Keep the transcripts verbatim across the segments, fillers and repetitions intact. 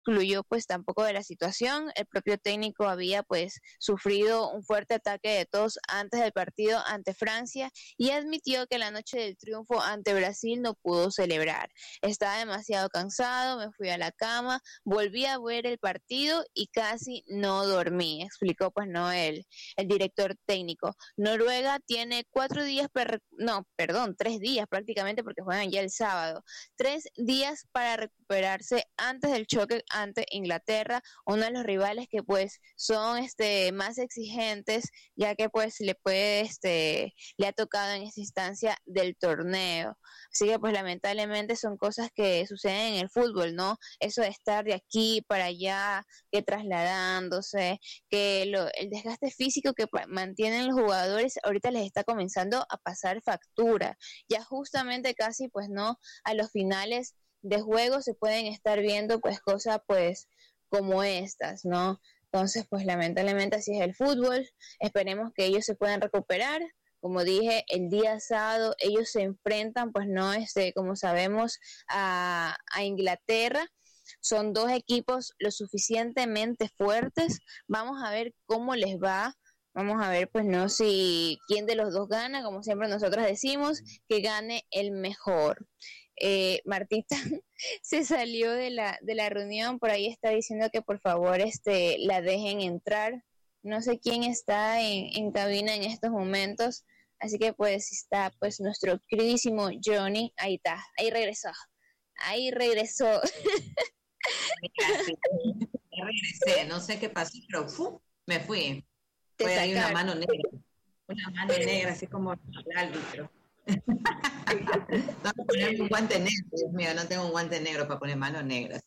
concluyó pues tampoco de la situación. El propio técnico había pues sufrido un fuerte ataque de tos antes del partido ante Francia y admitió que la noche del triunfo ante Brasil no pudo celebrar. Estaba demasiado cansado, me fui a la cama, volví a ver el partido y casi no dormí, explicó pues no el, el director técnico. Noruega tiene cuatro días, per, no, perdón, tres días prácticamente porque juegan ya el sábado, tres días para recuperarse antes del choque ante Inglaterra, uno de los rivales que pues son este más exigentes, ya que pues le puede este le ha tocado en esta instancia del torneo. Así que pues lamentablemente son cosas que suceden en el fútbol, ¿no? Eso de estar de aquí para allá, que trasladándose, que lo, el desgaste físico que mantienen los jugadores ahorita les está comenzando a pasar factura. Ya justamente casi pues no a los finales de juego se pueden estar viendo pues cosas pues como estas, ¿no? Entonces pues lamentablemente así es el fútbol, esperemos que ellos se puedan recuperar. Como dije, el día sábado ellos se enfrentan pues no este como sabemos a, a Inglaterra. Son dos equipos lo suficientemente fuertes, vamos a ver cómo les va. Vamos a ver, pues, no, si quién de los dos gana, como siempre nosotras decimos, que gane el mejor. Eh, Martita se salió de la de la reunión, por ahí está diciendo que por favor este la dejen entrar. No sé quién está en, en cabina en estos momentos, así que pues está pues nuestro queridísimo Johnny, ahí está, ahí regresó, ahí regresó. Mira, sí, regresé, no sé qué pasó, pero ¡fu! Me fui. Fue ahí una mano negra, una mano negra, así como el árbitro. Tengo que ponerme un guante negro, Dios mío, no tengo un guante negro para poner manos negras.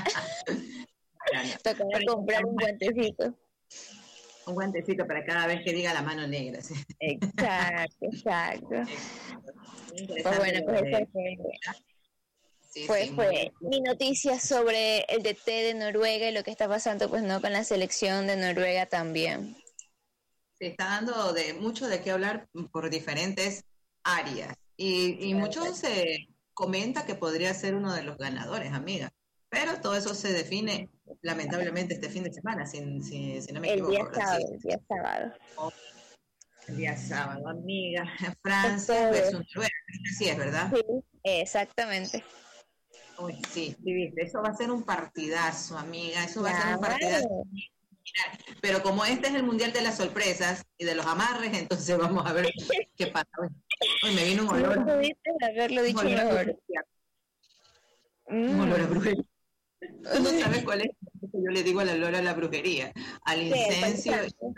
Toca comprar un guantecito. Un guantecito para cada vez que diga la mano negra. ¿Sí? Exacto, exacto. Pues bueno, pues esa fue, sí, fue, sí, fue mi noticia sobre el D T de Noruega y lo que está pasando pues no con la selección de Noruega también. Se está dando de mucho de qué hablar por diferentes áreas y, y mucho se comenta que podría ser uno de los ganadores, amiga, pero todo eso se define lamentablemente este fin de semana, si, si, si no me el equivoco. Día sábado, el día sábado. Oh, el día sábado, amiga. Francia versus Noruega, así es, ¿verdad? Sí, exactamente. Uy, sí, sí, eso va a ser un partidazo, amiga, eso va claro. a ser un partidazo. Pero como este es el mundial de las sorpresas y de los amarres, entonces vamos a ver qué pasa. Hoy me vino un olor. No pudiste haberlo dicho un olor mejor. Un mm. olor a brujería. Tú no sabes cuál es. Yo le digo el olor a la brujería, al incenso.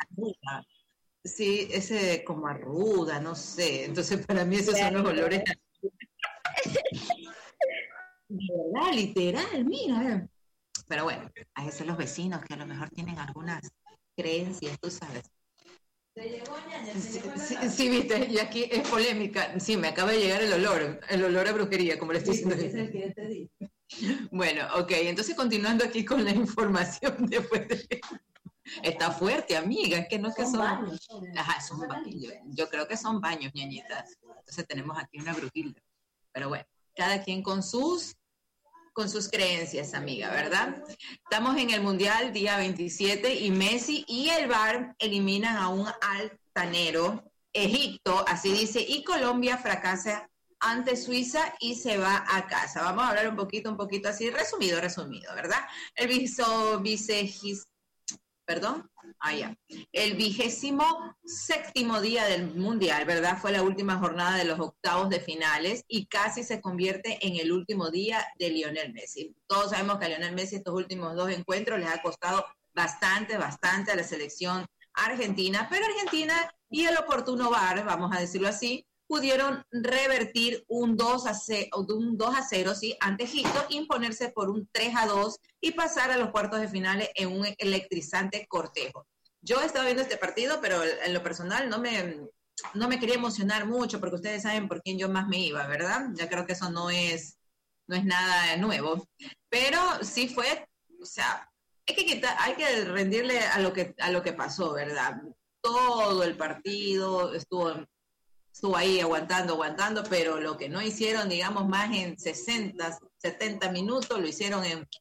Sí, ese como a ruda, no sé. Entonces para mí esos claro. son los olores. De verdad, literal, mira. Pero bueno, a esos los vecinos que a lo mejor tienen algunas creencias, tú sabes. ¿Te llegó, ñaña? ¿Te llegó sí, sí, sí, viste, y aquí es polémica. Sí, me acaba de llegar el olor, el olor a brujería, como le estoy sí, diciendo. Es el que te di. Bueno, ok, entonces continuando aquí con la información después de... Está fuerte, amiga, es que no es que son... son... Baños, son... Ajá, son baños. Yo, yo creo que son baños, ñañitas. Entonces tenemos aquí una brujilda. Pero bueno, cada quien con sus... con sus creencias, amiga, ¿verdad? Estamos en el Mundial día veintisiete y Messi y el V A R eliminan a un altanero, Egipto, así dice, y Colombia fracasa ante Suiza y se va a casa. Vamos a hablar un poquito, un poquito así, resumido, resumido, ¿verdad? El viso, vicegis, perdón, ah, ya. El vigésimo séptimo día del Mundial, ¿verdad? Fue la última jornada de los octavos de finales y casi se convierte en el último día de Lionel Messi. Todos sabemos que a Lionel Messi estos últimos dos encuentros les ha costado bastante, bastante a la selección argentina, pero Argentina y el oportuno V A R, vamos a decirlo así, pudieron revertir un dos a cero ¿sí? ante Egipto, imponerse por un tres a dos y pasar a los cuartos de finales en un electrizante cortejo. Yo estaba viendo este partido, pero en lo personal no me, no me quería emocionar mucho, porque ustedes saben por quién yo más me iba, ¿verdad? Ya creo que eso no es, no es nada nuevo. Pero sí fue, o sea, hay que, quitar, hay que rendirle a lo que, a lo que pasó, ¿verdad? Todo el partido estuvo... estuvo ahí aguantando, aguantando, pero lo que no hicieron, digamos, más en sesenta, setenta minutos, lo hicieron en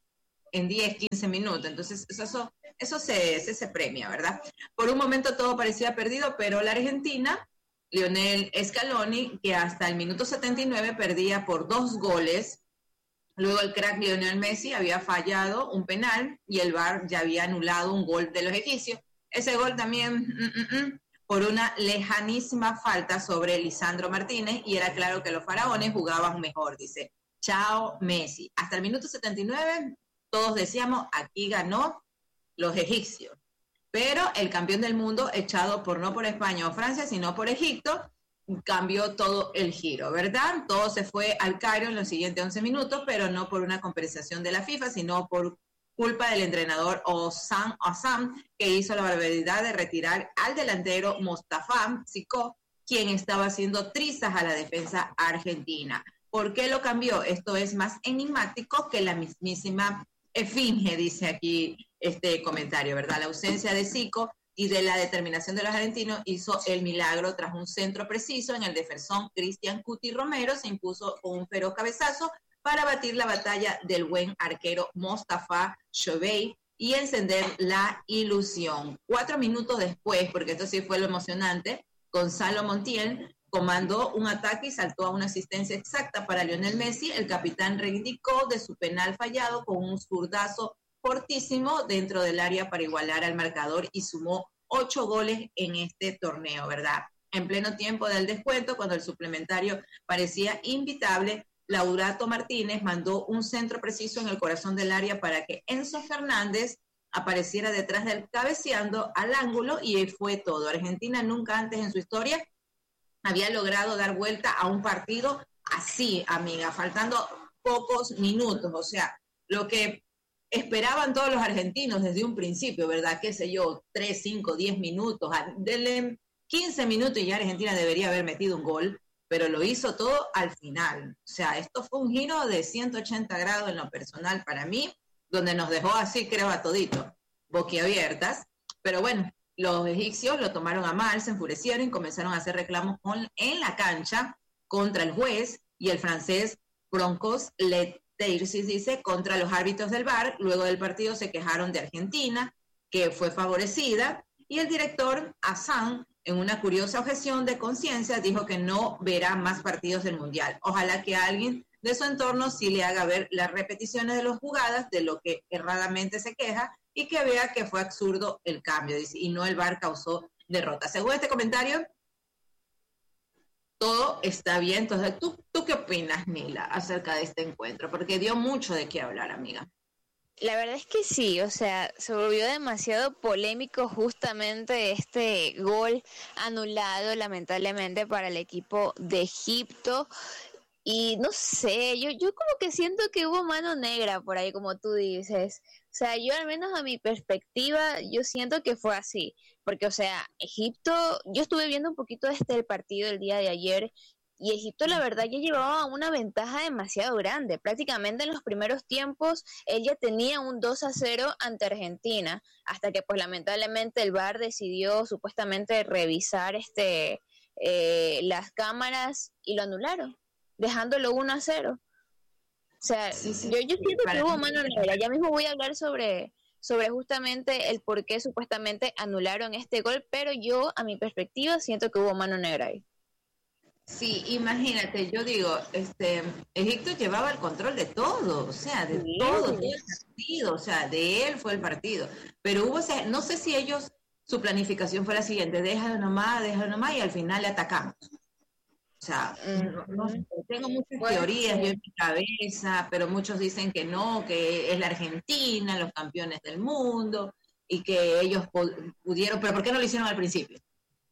en diez, quince minutos. Entonces, eso, eso, eso se, se, se premia, ¿verdad? Por un momento todo parecía perdido, pero la Argentina, Lionel Scaloni, que hasta el minuto setenta y nueve perdía por dos goles. Luego el crack Lionel Messi había fallado un penal y el V A R ya había anulado un gol de los egipcios. Ese gol también mm, mm, mm, por una lejanísima falta sobre Lisandro Martínez, y era claro que los faraones jugaban mejor, dice. Chao Messi. Hasta el minuto setenta y nueve todos decíamos, aquí ganó los egipcios. Pero el campeón del mundo, echado por no por España o Francia, sino por Egipto, cambió todo el giro, ¿verdad? Todo se fue al Cairo en los siguientes once minutos, pero no por una compensación de la FIFA, sino por culpa del entrenador Osam Osam, que hizo la barbaridad de retirar al delantero Mostafa Siko, quien estaba haciendo trizas a la defensa argentina. ¿Por qué lo cambió? Esto es más enigmático que la mismísima esfinge, dice aquí este comentario, ¿verdad? La ausencia de Siko y de la determinación de los argentinos hizo el milagro. Tras un centro preciso en el defensor Cristian Cuti Romero se impuso con un feroz cabezazo para batir la batalla del buen arquero Mostafa Shoubei y encender la ilusión. Cuatro minutos después, porque esto sí fue lo emocionante, Gonzalo Montiel comandó un ataque y saltó a una asistencia exacta para Lionel Messi. El capitán reivindicó de su penal fallado con un zurdazo fortísimo dentro del área para igualar al marcador y sumó ocho goles en este torneo, ¿verdad? En pleno tiempo del descuento, cuando el suplementario parecía invitable, Laurato Martínez mandó un centro preciso en el corazón del área para que Enzo Fernández apareciera detrás del cabeceando al ángulo, y fue todo. Argentina nunca antes en su historia había logrado dar vuelta a un partido así, amiga, faltando pocos minutos. O sea, lo que esperaban todos los argentinos desde un principio, ¿verdad? Qué sé yo, tres, cinco, diez minutos, denle quince minutos y ya Argentina debería haber metido un gol, pero lo hizo todo al final. O sea, esto fue un giro de ciento ochenta grados en lo personal para mí, donde nos dejó así, creo, a todito, boquiabiertas. Pero bueno, los egipcios lo tomaron a mal, se enfurecieron y comenzaron a hacer reclamos con, en la cancha contra el juez, y el francés Broncos Letersis dice contra los árbitros del V A R. Luego del partido se quejaron de Argentina, que fue favorecida, y el director Hassan, en una curiosa objeción de conciencia, dijo que no verá más partidos del Mundial. Ojalá que alguien de su entorno sí le haga ver las repeticiones de las jugadas de lo que erradamente se queja, y que vea que fue absurdo el cambio, dice, y no el V A R causó derrota. Según este comentario, todo está bien. Entonces, ¿tú, ¿tú qué opinas, Nila, acerca de este encuentro? Porque dio mucho de qué hablar, amiga. La verdad es que sí, o sea, se volvió demasiado polémico justamente este gol anulado, lamentablemente, para el equipo de Egipto. Y no sé, yo, yo como que siento que hubo mano negra por ahí, como tú dices. O sea, yo al menos a mi perspectiva, yo siento que fue así. Porque, o sea, Egipto, yo estuve viendo un poquito este el partido el día de ayer, y Egipto la verdad ya llevaba una ventaja demasiado grande. Prácticamente en los primeros tiempos ella tenía un dos a cero ante Argentina, hasta que pues lamentablemente el V A R decidió supuestamente revisar este eh, las cámaras y lo anularon, dejándolo uno a cero. O sea, sí, sí, yo, yo siento que hubo mano negra. Ya mismo voy a hablar sobre, sobre justamente el por qué supuestamente anularon este gol, pero yo a mi perspectiva siento que hubo mano negra ahí. Sí, imagínate, yo digo, este, Egipto llevaba el control de todo, o sea, de sí. todo, todo el partido, o sea, de él fue el partido, pero hubo, o sea, no sé si ellos, su planificación fue la siguiente, déjalo nomás, déjalo nomás, y al final le atacamos. O sea, mm-hmm. no, no, tengo muchas bueno, teorías sí. yo en mi cabeza, pero muchos dicen que no, que es la Argentina, los campeones del mundo, y que ellos pudieron, pero ¿por qué no lo hicieron al principio?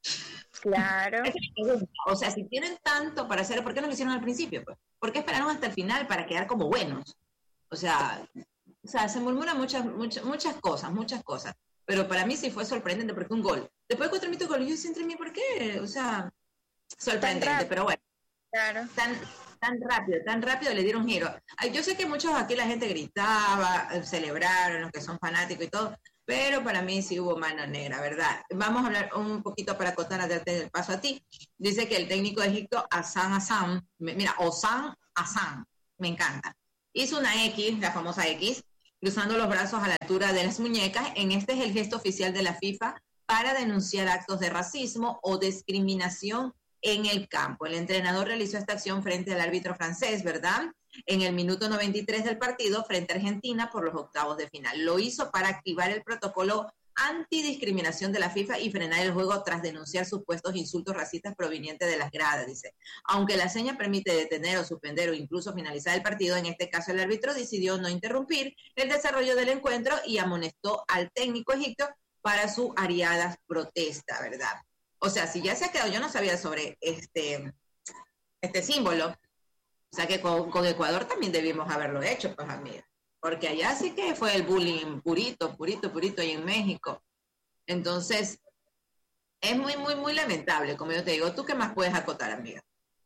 Claro. O sea, si tienen tanto para hacer, ¿por qué no lo hicieron al principio? Pues? ¿Por qué esperaron hasta el final para quedar como buenos? O sea, o sea se murmuran muchas, muchas, muchas cosas, muchas cosas. Pero para mí sí fue sorprendente porque un gol. Después de cuatro minutos de gol, yo decía entre mí, ¿por qué? O sea, sorprendente, pero bueno. Claro. Tan, tan rápido, tan rápido le dieron giro. Ay, yo sé que muchos aquí la gente gritaba, celebraron, los que son fanáticos y todo, pero para mí sí hubo mano negra, ¿verdad? Vamos a hablar un poquito para acotar a darte el paso a ti. Dice que el técnico de Egipto, Hassan Hassan, mira, Osam Hassan, me encanta, hizo una X, la famosa X, cruzando los brazos a la altura de las muñecas. En este es el gesto oficial de la FIFA para denunciar actos de racismo o discriminación en el campo. El entrenador realizó esta acción frente al árbitro francés, ¿verdad?, en el minuto noventa y tres del partido frente a Argentina por los octavos de final. Lo hizo para activar el protocolo antidiscriminación de la FIFA y frenar el juego tras denunciar supuestos insultos racistas provenientes de las gradas, dice. Aunque la seña permite detener o suspender o incluso finalizar el partido, en este caso el árbitro decidió no interrumpir el desarrollo del encuentro y amonestó al técnico egipcio para su ariada protesta, ¿verdad? O sea, si ya se ha quedado, yo no sabía sobre este, este símbolo, o sea que con, con Ecuador también debimos haberlo hecho, pues amiga, porque allá sí que fue el bullying purito, purito, purito, y en México. Entonces, es muy, muy, muy lamentable, como yo te digo. ¿Tú qué más puedes acotar, amiga?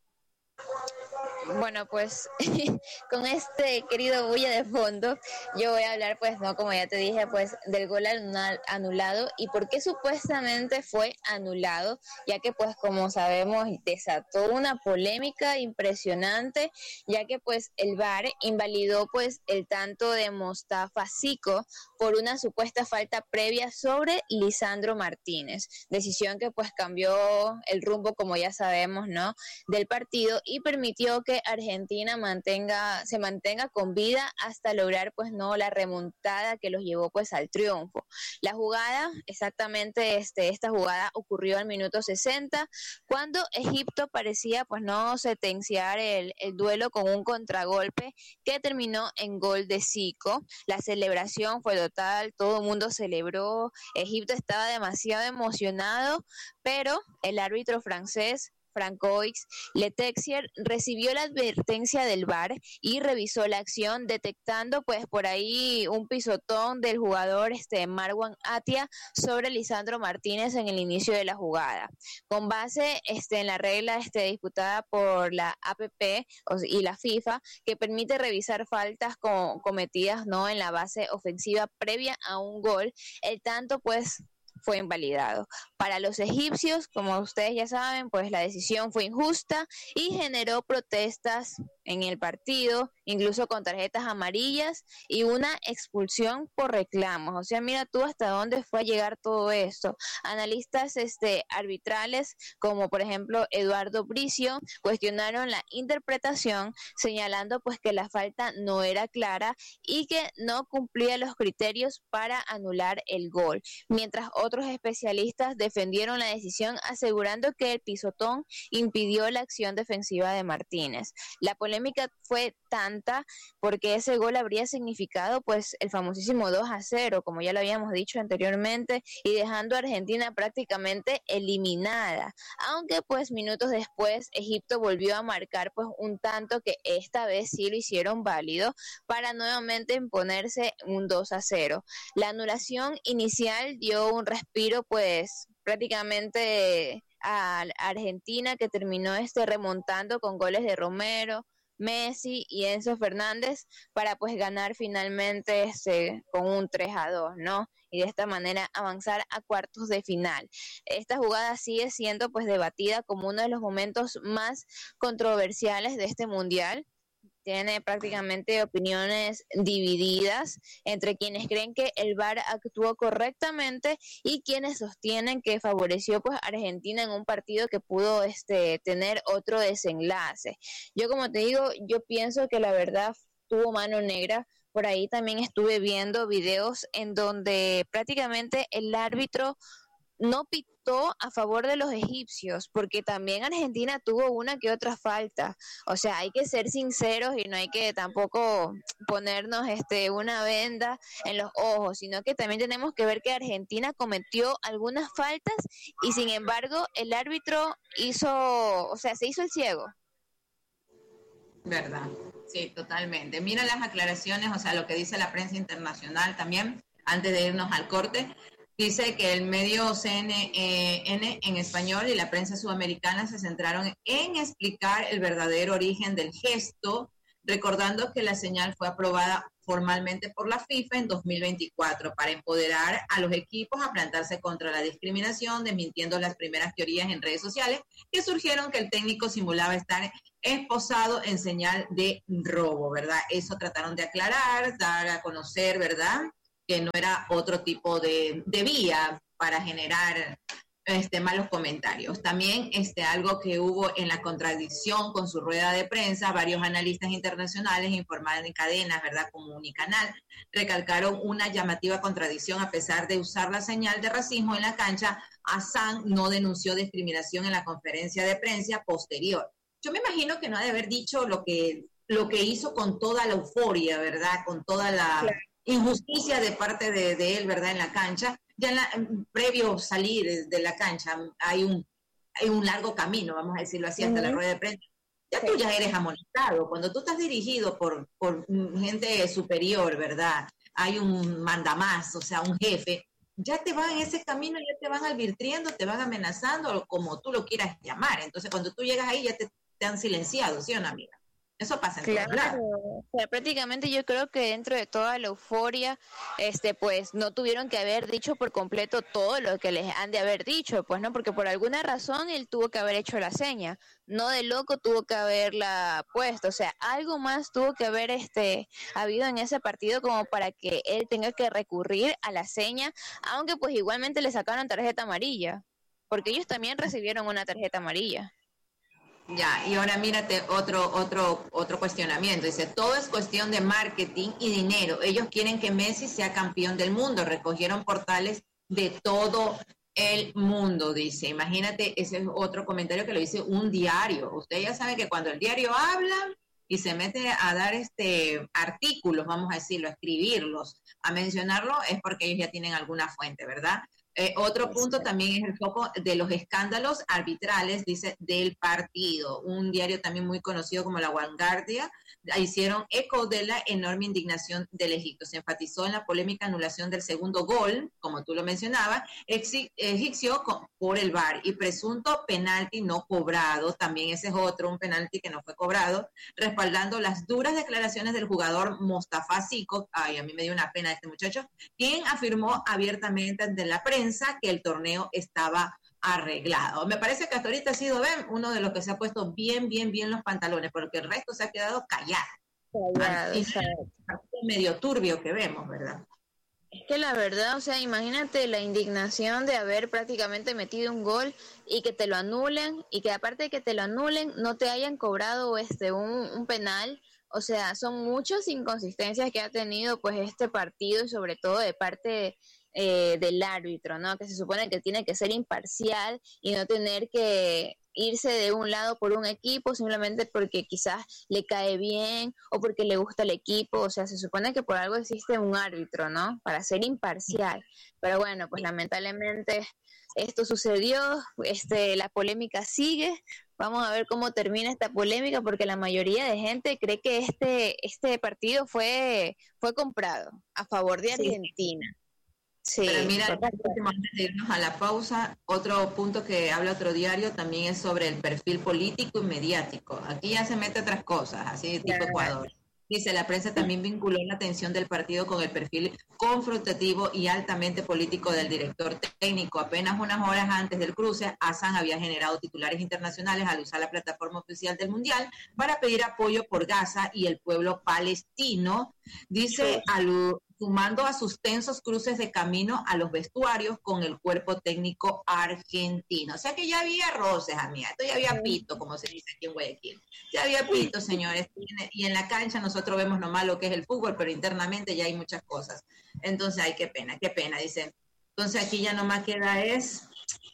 Bueno, pues con este querido bulla de fondo, yo voy a hablar, pues, no, como ya te dije, pues, del gol anulado y por qué supuestamente fue anulado, ya que, pues, como sabemos, desató una polémica impresionante, ya que, pues, el V A R invalidó, pues, el tanto de Mostafa Zico por una supuesta falta previa sobre Lisandro Martínez, decisión que, pues, cambió el rumbo, como ya sabemos, ¿no?, del partido y permitió que Argentina mantenga, se mantenga con vida hasta lograr, pues, no, la remontada que los llevó, pues, al triunfo. La jugada, exactamente este, esta jugada ocurrió al minuto sesenta, cuando Egipto parecía, pues, no sentenciar el, el duelo con un contragolpe que terminó en gol de Zico. La celebración fue total, todo el mundo celebró, Egipto estaba demasiado emocionado, pero el árbitro francés Francois Letexier recibió la advertencia del V A R y revisó la acción, detectando, pues, por ahí un pisotón del jugador este Marwan Atia sobre Lisandro Martínez en el inicio de la jugada. Con base este en la regla este disputada por la A P P y la FIFA, que permite revisar faltas con, cometidas, no, en la base ofensiva previa a un gol, el tanto, pues, fue invalidado. Para los egipcios, como ustedes ya saben, pues la decisión fue injusta y generó protestas en el partido, incluso con tarjetas amarillas y una expulsión por reclamos. O sea, mira tú hasta dónde fue a llegar todo esto. Analistas este, arbitrales, como por ejemplo Eduardo Bricio, cuestionaron la interpretación, señalando, pues, que la falta no era clara y que no cumplía los criterios para anular el gol, mientras otros especialistas defendieron la decisión, asegurando que el pisotón impidió la acción defensiva de Martínez. La polémica fue tanta porque ese gol habría significado, pues, el famosísimo dos a cero, como ya lo habíamos dicho anteriormente, y dejando a Argentina prácticamente eliminada, aunque, pues, minutos después Egipto volvió a marcar, pues, un tanto que esta vez sí lo hicieron válido para nuevamente imponerse un dos a cero. La anulación inicial dio un respiro, pues, prácticamente a Argentina, que terminó este remontando con goles de Romero, Messi y Enzo Fernández para, pues, ganar finalmente este, con un tres a dos, ¿no? Y de esta manera avanzar a cuartos de final. Esta jugada sigue siendo, pues, debatida como uno de los momentos más controversiales de este mundial. Tiene prácticamente opiniones divididas entre quienes creen que el V A R actuó correctamente y quienes sostienen que favoreció, pues, a Argentina en un partido que pudo este, tener otro desenlace. Yo, como te digo, yo pienso que la verdad tuvo mano negra. Por ahí también estuve viendo videos en donde prácticamente el árbitro no pitó a favor de los egipcios, porque también Argentina tuvo una que otra falta. O sea, hay que ser sinceros y no hay que tampoco ponernos este una venda en los ojos, sino que también tenemos que ver que Argentina cometió algunas faltas y sin embargo el árbitro hizo, o sea, se hizo el ciego. Verdad, sí, totalmente. Mira las aclaraciones, o sea, lo que dice la prensa internacional también, antes de irnos al corte. Dice que el medio C N N en español y la prensa sudamericana se centraron en explicar el verdadero origen del gesto recordando que la señal fue aprobada formalmente por la FIFA en dos mil veinticuatro para empoderar a los equipos a plantarse contra la discriminación, desmintiendo las primeras teorías en redes sociales que surgieron que el técnico simulaba estar esposado en señal de robo, ¿verdad? Eso trataron de aclarar, dar a conocer, ¿verdad?, que no era otro tipo de, de vía para generar este, malos comentarios. También este, algo que hubo en la contradicción con su rueda de prensa, varios analistas internacionales informados en cadenas, ¿verdad?, como Unicanal, recalcaron una llamativa contradicción. A pesar de usar la señal de racismo en la cancha, Hassan no denunció discriminación en la conferencia de prensa posterior. Yo me imagino que no ha de haber dicho lo que, lo que hizo con toda la euforia, ¿verdad?, con toda la... Claro. Injusticia de parte de, de él, ¿verdad?, en la cancha. Ya en la, en, previo salir de la cancha hay un, hay un largo camino, vamos a decirlo así, hasta uh-huh. la rueda de prensa. Ya sí. Tú ya eres amonestado. Cuando tú estás dirigido por, por gente superior, ¿verdad?, hay un mandamás, o sea, un jefe, ya te van en ese camino, ya te van advirtiendo, te van amenazando, como tú lo quieras llamar. Entonces, cuando tú llegas ahí, ya te, te han silenciado, ¿sí o no, amiga? Eso pasa en claro, todos lados. O sea, prácticamente yo creo que dentro de toda la euforia, este, pues no tuvieron que haber dicho por completo todo lo que les han de haber dicho, pues no, porque por alguna razón él tuvo que haber hecho la seña, no de loco tuvo que haberla puesto, o sea, algo más tuvo que haber este habido en ese partido como para que él tenga que recurrir a la seña, aunque pues igualmente le sacaron tarjeta amarilla, porque ellos también recibieron una tarjeta amarilla. Ya, y ahora mírate otro, otro, otro cuestionamiento. Dice, todo es cuestión de marketing y dinero. Ellos quieren que Messi sea campeón del mundo. Recogieron portales de todo el mundo, dice. Imagínate, ese es otro comentario que lo dice un diario. Usted ya sabe que cuando el diario habla y se mete a dar este artículos, vamos a decirlo, a escribirlos, a mencionarlo, es porque ellos ya tienen alguna fuente, ¿verdad? Eh, otro punto también es el foco de los escándalos arbitrales, dice, del partido. Un diario también muy conocido como La Vanguardia hicieron eco de la enorme indignación del Egipto. Se enfatizó en la polémica anulación del segundo gol, como tú lo mencionabas, egipcio por el V A R y presunto penalti no cobrado. También ese es otro, un penalti que no fue cobrado, respaldando las duras declaraciones del jugador Mostafa Siko. Ay, a mí me dio una pena este muchacho, quien afirmó abiertamente ante la prensa que el torneo estaba arreglado. Me parece que hasta ahorita ha sido Ben uno de los que se ha puesto bien, bien, bien los pantalones, porque el resto se ha quedado callado. Callado, es medio turbio que vemos, ¿verdad? Es que la verdad, o sea, imagínate la indignación de haber prácticamente metido un gol y que te lo anulen, y que aparte de que te lo anulen, no te hayan cobrado este un, un penal. O sea, son muchas inconsistencias que ha tenido pues este partido, y sobre todo de parte eh, del árbitro, ¿no? Que se supone que tiene que ser imparcial y no tener que irse de un lado por un equipo simplemente porque quizás le cae bien o porque le gusta el equipo. O sea, se supone que por algo existe un árbitro, ¿no? Para ser imparcial. Pero bueno, pues lamentablemente esto sucedió, este, la polémica sigue. Vamos a ver cómo termina esta polémica, porque la mayoría de gente cree que este este partido fue fue comprado a favor de Argentina. Sí. Pero mira, antes de irnos a la pausa, otro punto que habla otro diario también es sobre el perfil político y mediático. Aquí ya se mete otras cosas, así de tipo claro. Ecuador. Dice, la prensa también vinculó la atención del partido con el perfil confrontativo y altamente político del director técnico. Apenas unas horas antes del cruce, Hassan había generado titulares internacionales al usar la plataforma oficial del Mundial para pedir apoyo por Gaza y el pueblo palestino. Dice, al, sumando a sus tensos cruces de camino a los vestuarios con el cuerpo técnico argentino. O sea que ya había roces, amiga. Esto ya había pito, como se dice aquí en Guayaquil. Ya había pito, señores. Y en la cancha nosotros vemos nomás lo que es el fútbol, pero internamente ya hay muchas cosas. Entonces, ay, qué pena, qué pena, dice. Entonces aquí ya nomás queda es,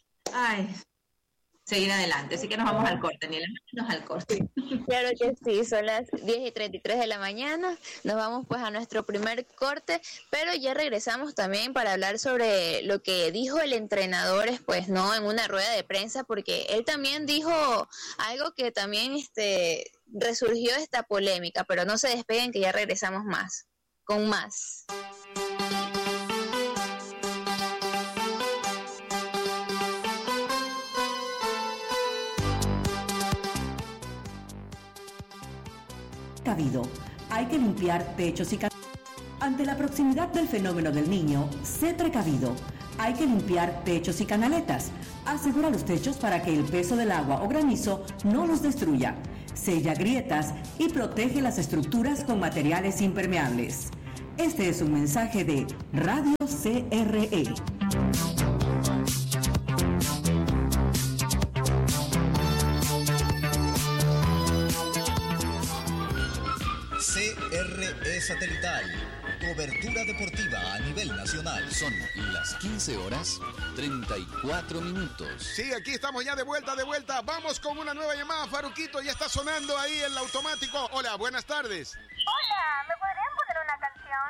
ay, seguir adelante. Así que nos vamos al corte, Niela, nos al corte. Claro que sí, son las diez y treinta y tres de la mañana, nos vamos pues a nuestro primer corte, pero ya regresamos también para hablar sobre lo que dijo el entrenador, pues, ¿no? En una rueda de prensa, porque él también dijo algo que también este resurgió esta polémica, pero no se despeguen que ya regresamos más, con más. precavido. Hay que limpiar techos y canaletas. Ante la proximidad del fenómeno del Niño, sé precavido. Hay que limpiar techos y canaletas. Asegura los techos para que el peso del agua o granizo no los destruya. Sella grietas y protege las estructuras con materiales impermeables. Este es un mensaje de Radio C R E. C R E Satelital. Cobertura deportiva a nivel nacional. Son las quince horas, treinta y cuatro minutos. Sí, aquí estamos ya de vuelta, de vuelta. Vamos con una nueva llamada, Faruquito. Ya está sonando ahí el automático. Hola, buenas tardes. Hola, ¿me podrían poner una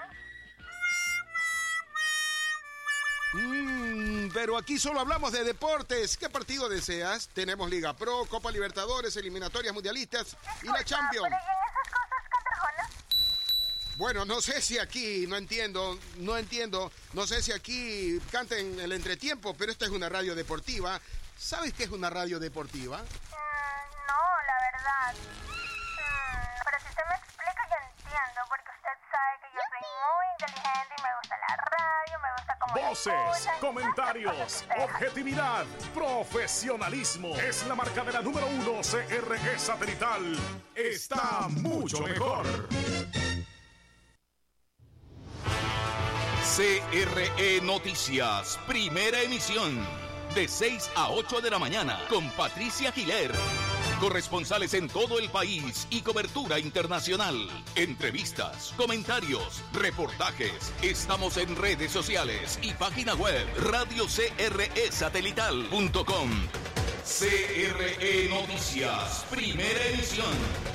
canción? Mmm, pero aquí solo hablamos de deportes. ¿Qué partido deseas? Tenemos Liga Pro, Copa Libertadores, eliminatorias mundialistas y la Champions. ¿Pero y en esas cosas cantarjonas? Bueno, no sé si aquí, no entiendo, no entiendo, no sé si aquí canten el entretiempo, pero esta es una radio deportiva. ¿Sabes qué es una radio deportiva? Mm, no, la verdad. Mm, pero si usted me explica, yo entiendo, porque usted sabe que yo soy muy inteligente y me gusta la radio, me gusta cómo Voces, comentarios, objetividad, profesionalismo. Es la marca de la número uno. C R E Satelital está mucho mejor. C R E Noticias, primera emisión, de seis a ocho de la mañana, con Patricia Giler. Corresponsales en todo el país y cobertura internacional. Entrevistas, comentarios, reportajes. Estamos en redes sociales y página web radio c r e satelital punto com. C R E Noticias, primera emisión.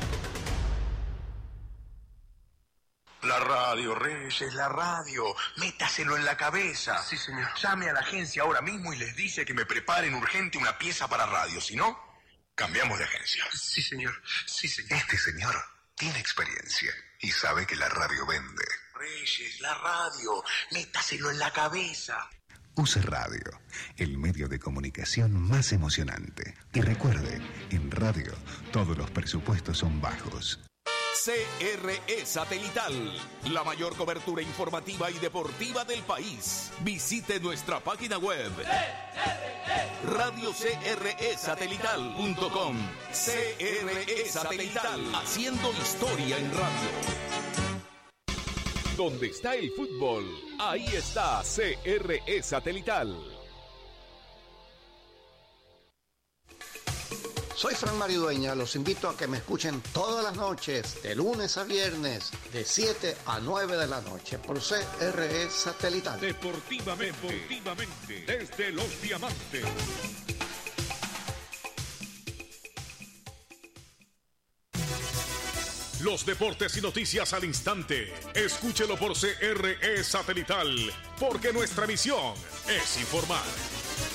La radio, Reyes, la radio. Métaselo en la cabeza. Sí, señor. Llame a la agencia ahora mismo y les dice que me preparen urgente una pieza para radio. Si no, cambiamos de agencia. Sí, señor. Sí, señor. Este señor tiene experiencia y sabe que la radio vende. Reyes, la radio. Métaselo en la cabeza. Use Radio, el medio de comunicación más emocionante. Y recuerde, en radio todos los presupuestos son bajos. C R E Satelital, la mayor cobertura informativa y deportiva del país. Visite nuestra página web radio c r e satelital punto com. C R E Satelital, haciendo historia en radio. Donde está el fútbol, ahí está C R E Satelital. Soy Fran Mario Dueña, los invito a que me escuchen todas las noches, de lunes a viernes, de siete a nueve de la noche, por C R E Satelital. Deportivamente, deportivamente, desde Los Diamantes. Los deportes y noticias al instante. Escúchelo por C R E Satelital, porque nuestra misión es informar.